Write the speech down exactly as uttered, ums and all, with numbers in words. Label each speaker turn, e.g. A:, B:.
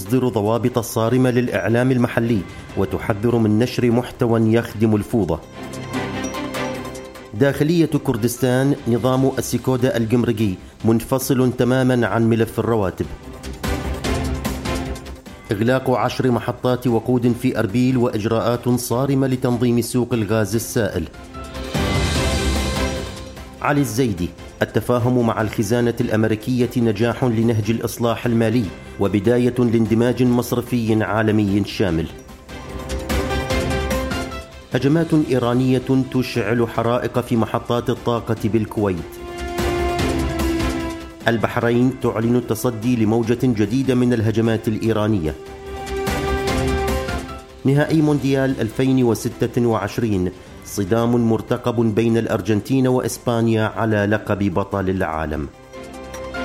A: تصدر ضوابط صارمة للإعلام المحلي وتحذر من نشر محتوى يخدم الفوضى. داخلية كردستان، نظام السكودا القمرقي منفصل تماما عن ملف الرواتب. إغلاق عشر محطات وقود في أربيل وإجراءات صارمة لتنظيم سوق الغاز السائل. علي الزيدي: التفاهم مع الخزانة الأمريكية نجاح لنهج الإصلاح المالي وبداية لاندماج مصرفي عالمي شامل. هجمات إيرانية تشعل حرائق في محطات الطاقة بالكويت. البحرين تعلن التصدي لموجة جديدة من الهجمات الإيرانية. نهائي مونديال ألفين وستة وعشرين، صدام مرتقب بين الأرجنتين وإسبانيا على لقب بطل العالم.